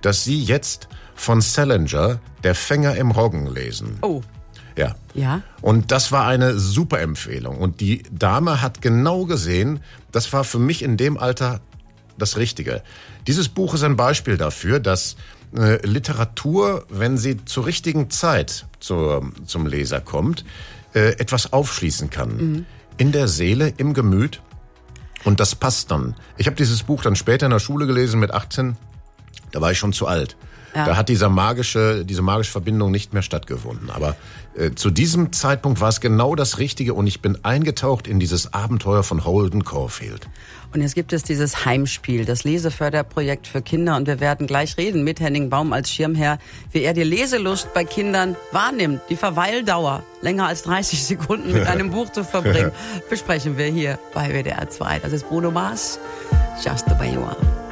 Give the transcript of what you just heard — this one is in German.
dass Sie jetzt von Salinger Der Fänger im Roggen lesen. Oh. Ja. Ja? Und das war eine super Empfehlung. Und die Dame hat genau gesehen, das war für mich in dem Alter das Richtige. Dieses Buch ist ein Beispiel dafür, dass Literatur, wenn sie zur richtigen Zeit zum Leser kommt, etwas aufschließen kann. Mhm. In der Seele, im Gemüt. Und das passt dann. Ich habe dieses Buch dann später in der Schule gelesen mit 18. Da war ich schon zu alt. Ja. Da hat diese magische Verbindung nicht mehr stattgefunden. Aber zu diesem Zeitpunkt war es genau das Richtige und ich bin eingetaucht in dieses Abenteuer von Holden Caulfield. Und jetzt gibt es dieses Heimspiel, das Leseförderprojekt für Kinder. Und wir werden gleich reden mit Henning Baum als Schirmherr, wie er die Leselust bei Kindern wahrnimmt. Die Verweildauer, länger als 30 Sekunden mit einem Buch zu verbringen, besprechen wir hier bei WDR 2. Das ist Bruno Mars, Just the Way You Are.